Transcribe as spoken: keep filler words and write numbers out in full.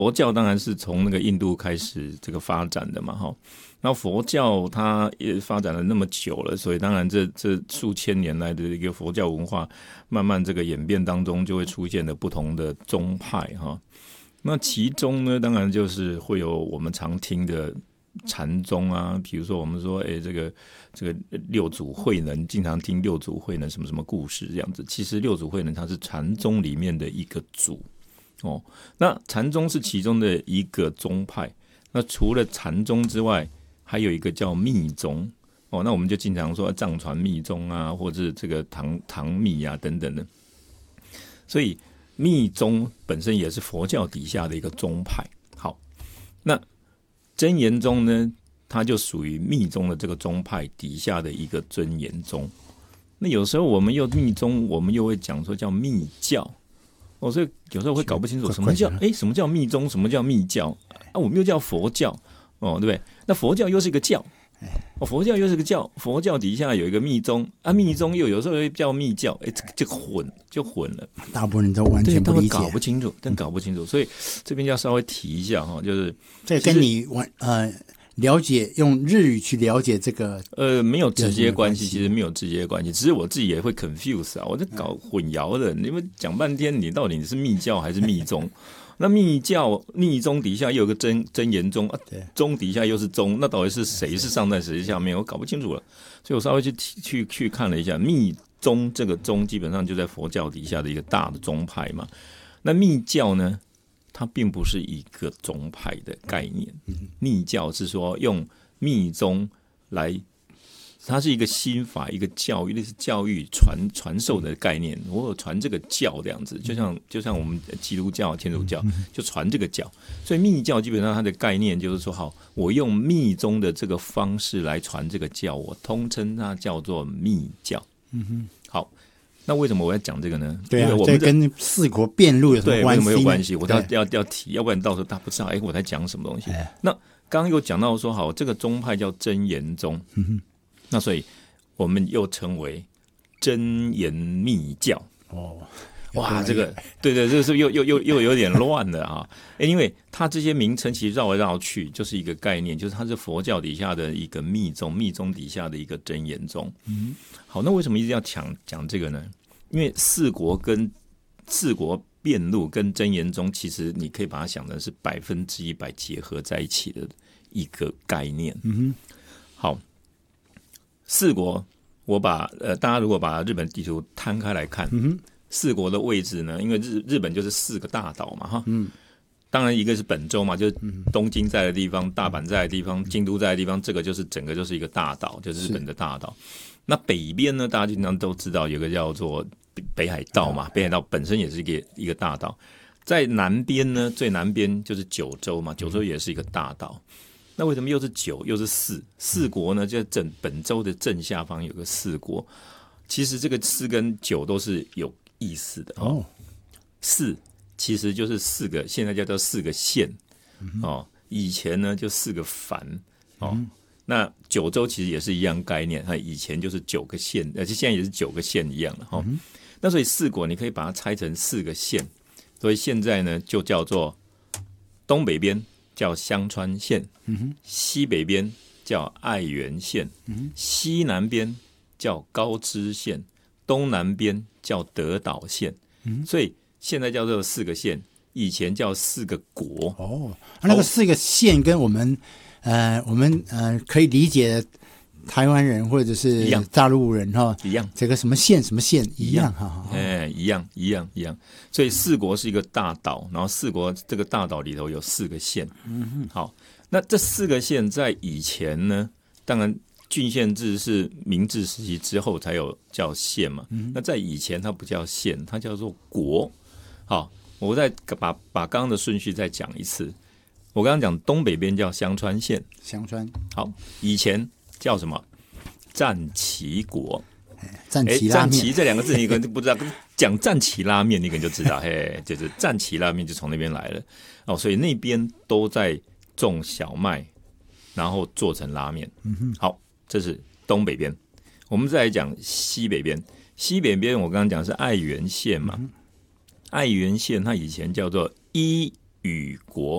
佛教当然是从那个印度开始这个发展的嘛，哈。那佛教它也发展了那么久了，所以当然这这数千年来的一个佛教文化，慢慢这个演变当中就会出现了不同的宗派哈。那其中呢，当然就是会有我们常听的禅宗啊，比如说我们说，哎，这个这个六祖慧能，经常听六祖慧能什么什么故事这样子。其实六祖慧能他是禅宗里面的一个祖哦。那禅宗是其中的一个宗派。那除了禅宗之外，还有一个叫密宗哦。那我们就经常说藏传密宗啊，或者这个唐唐密啊等等的。所以密宗本身也是佛教底下的一个宗派。好，那真言宗呢，它就属于密宗的这个宗派底下的一个真言宗。那有时候我们又密宗，我们又会讲说叫密教哦，所以有时候会搞不清楚什么叫哎什么叫密宗，什么叫密教啊？我们又叫佛教哦，对不对？那佛教又是一个教。哦，佛教又是个教，佛教底下有一个密宗啊，密宗又有时候会叫密教，哎，这个混就混了， 大部分人都完全不理解， 搞不清楚，但搞不清楚，所以这边要稍微提一下哈，就是这跟你完呃了解用日语去了解这个呃没有直接关系，其实没有直接关系，只是我自己也会 confuse 啊，我在搞混淆的，你们讲半天，你到底是密教还是密宗？那密教密宗底下又有个真真言宗啊，宗底下又是宗，那到底是谁是上在谁是下面？我搞不清楚了，所以我稍微去去去看了一下，密宗这个宗基本上就在佛教底下的一个大的宗派嘛。那密教呢，它并不是一个宗派的概念，密教是说用密宗来。它是一个心法，一个教育，类似教育传传授的概念。我有传这个教这样子，就像就像我们基督教、天主教就传这个教。所以密教基本上它的概念就是说，好，我用密宗的这个方式来传这个教，我通称它叫做密教。嗯哼，好，那为什么我要讲这个呢？ 对啊， 因为我们这跟四国辩论有什么关系？ 对，没有关系，我要要要提，要不然到时候他不知道，哎，我在讲什么东西。那刚刚有讲到说，好，这个宗派叫真言宗。嗯哼。那所以我们又称为真言密教哦，哇，这个对对，这个是又又又又有点乱了啊！因为它这些名称其实绕来绕去，就是一个概念，就是它是佛教底下的一个密宗，密宗底下的一个真言宗。嗯，好，那为什么一直要讲讲这个呢？因为四国跟四国辩论跟真言宗，其实你可以把它想成是百分之一百结合在一起的一个概念。嗯哼，好。四国，我把呃，大家如果把日本地图摊开来看，嗯、四国的位置呢，因为日日本就是四个大岛嘛，哈，嗯，当然一个是本州嘛，就是东京在的地方，大阪在的地方，京都在的地方，这个就是整个就是一个大岛，就是日本的大岛。那北边呢，大家经常都知道有个叫做北海道嘛，北海道本身也是一个一个大岛。在南边呢，最南边就是九州嘛，九州也是一个大岛。那为什么又是九又是四？四国呢，就在本州的正下方有个四国。其实这个四跟九都是有意思的哦。四其实就是四个，现在叫做四个县哦。以前呢就四个藩哦。那九州其实也是一样概念，它以前就是九个县，而且现在也是九个县一样了哈、哦。那所以四国你可以把它拆成四个县，所以现在呢就叫做东北边。叫香川县，嗯、西北边叫爱媛县，嗯、西南边叫高知县，东南边叫德岛县，嗯、所以现在叫做四个县，以前叫四个国。 哦，那个四个县跟我们呃我们呃可以理解台湾人或者是大陆人哈一样， 这个什么县什么县一样哈， 哎，一样一样一样。所以四国是一个大岛，然后四国这个大岛里头有四个县。嗯，好，那这四个县在以前呢，当然郡县制是明治时期之后才有叫县嘛。嗯、那在以前它不叫县，它叫做国。好，我再把把刚刚的顺序再讲一次。我刚刚讲东北边叫香川县， 香川。 好，以前。叫什么？战旗国， 战旗拉面。 战旗这两个字你可能不知道，讲战旗拉面你可能就知道，嘿，就是战旗拉面就从那边来了哦，所以那边都在种小麦，然后做成拉面。嗯、好，这是东北边。我们再来讲西北边，西北边我刚刚讲是爱媛县嘛，嗯、爱媛县它以前叫做伊予国